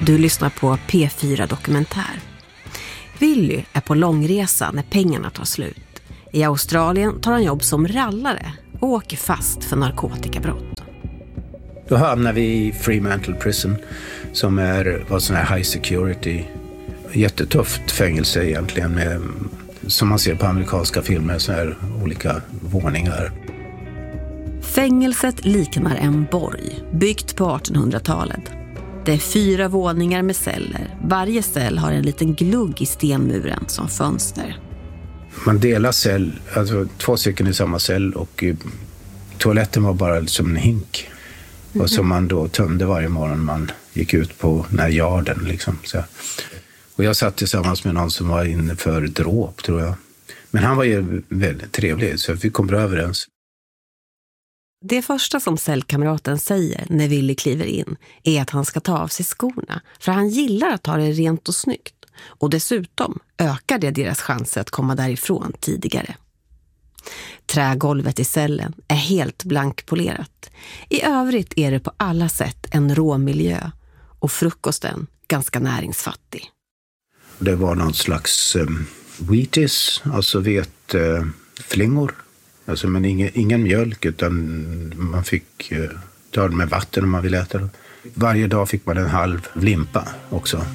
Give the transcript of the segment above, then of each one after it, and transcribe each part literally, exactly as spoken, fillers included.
Du lyssnar på P fyra Dokumentär. Willy är på långresa när pengarna tar slut. I Australien tar han jobb som rallare och åker fast för narkotikabrott. Då hamnar vi i Fremantle Prison som är var sån här high security, jättetufft fängelse egentligen med, som man ser på amerikanska filmer, så här olika våningar. Fängelset liknar en borg, byggt på artonhundratalet. Det är fyra våningar med celler. Varje cell har en liten glugg i stenmuren som fönster. Man delar cell, alltså två stycken i samma cell, och toaletten var bara som en hink. Mm-hmm. Och som man då tömde varje morgon man gick ut på den här yarden liksom. Så. Och jag satt tillsammans med någon som var inne för dråp, tror jag. Men han var ju väldigt trevlig, så vi kom bra överens. Det första som cellkamraten säger när Willy kliver in är att han ska ta av sig skorna, för han gillar att ha det rent och snyggt. Och dessutom ökar det deras chanser att komma därifrån tidigare. Trägolvet i cellen är helt blankpolerat. I övrigt är det på alla sätt en rå miljö och frukosten ganska näringsfattig. Det var någon slags um, wheaties, alltså vetflingor. Uh, alltså, men ingen, ingen mjölk, utan man fick uh, ta det med vatten om man ville äta det. Varje dag fick man en halv limpa också.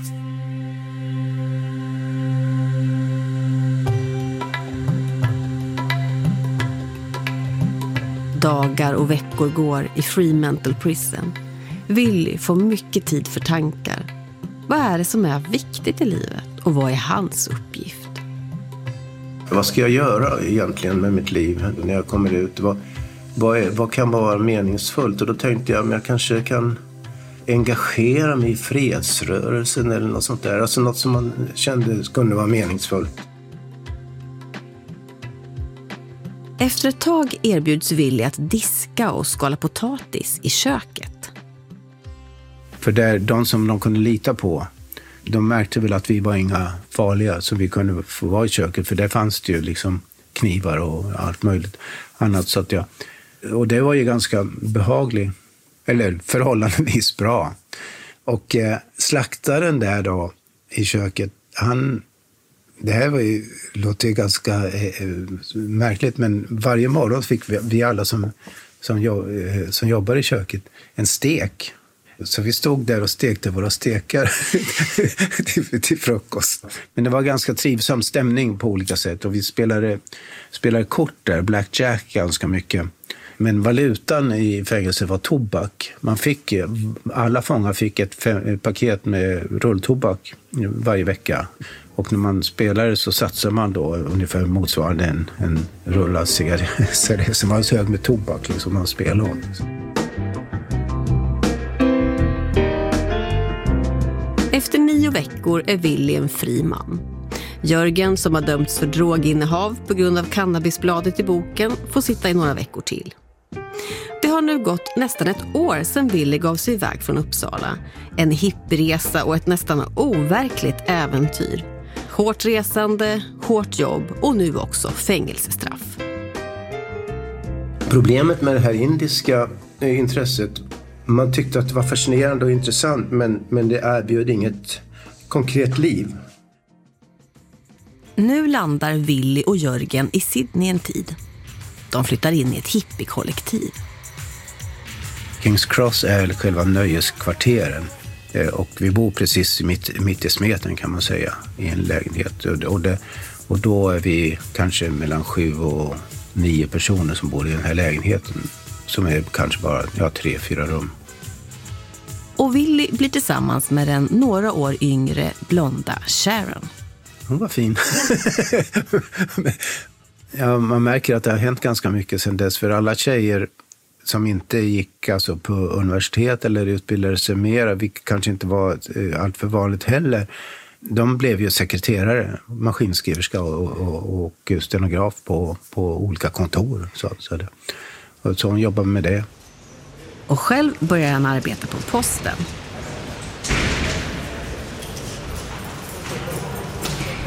Dagar och veckor går i Fremantle Prison. Willy får mycket tid för tankar. Vad är det som är viktigt i livet och vad är hans uppgift? Vad ska jag göra egentligen med mitt liv när jag kommer ut? Vad, vad, är, vad kan vara meningsfullt? Och då tänkte jag att jag kanske kan engagera mig i fredsrörelsen eller något sånt där. Alltså något som man kände kunde vara meningsfullt. Efter ett tag erbjuds Willy att diska och skala potatis i köket. För där, de som de kunde lita på, de märkte väl att vi var inga farliga, så vi kunde få vara i köket. För där fanns det ju liksom knivar och allt möjligt annat. Så att jag, och det var ju ganska behagligt, eller förhållandevis bra. Och eh, slaktaren där då i köket, han... Det här var ju, låter ganska eh, märkligt, men varje morgon fick vi, vi alla som, som, jobb, eh, som jobbar i köket en stek. Så vi stod där och stekte våra stekar till, till frukost. Men det var ganska trivsam stämning på olika sätt, och vi spelade, spelade kort där, blackjack ganska mycket. Men valutan i fängelset var tobak. Man fick, alla fångar fick ett, fem, ett paket med rulltobak varje vecka. Och när man spelade så satsade man då ungefär motsvarande en, en rullad cigarett som var så hög med tobak liksom man spelade om. Efter nio veckor är Willy en fri man. Jörgen, som har dömts för droginnehav på grund av cannabisbladet i boken, får sitta i några veckor till. Det har nu gått nästan ett år sedan Willy gav sig iväg från Uppsala. En hippresa och ett nästan overkligt äventyr. Hårt resande, hårt jobb och nu också fängelsestraff. Problemet med det här indiska intresset, man tyckte att det var fascinerande och intressant, men, men det erbjöd inget konkret liv. Nu landar Willy och Jörgen i Sydney en tid. De flyttar in i ett hippiekollektiv. Kings Cross är själva nöjeskvarteren. Och vi bor precis mitt, mitt i smeten, kan man säga, i en lägenhet. Och, det, och då är vi kanske mellan sju och nio personer som bor i den här lägenheten. Som är kanske bara ja, tre, fyra rum. Och Willy blir tillsammans med den några år yngre blonda Sharon. Hon var fin. Ja, man märker att det har hänt ganska mycket sedan dess. För alla tjejer som inte gick alltså på universitet eller utbildade sig mera, vilket kanske inte var allt för vanligt heller, de blev ju sekreterare, maskinskriverska och, och, och stenograf på, på olika kontor. Så, så, det. så hon jobbade med det. Och själv började han arbeta på posten.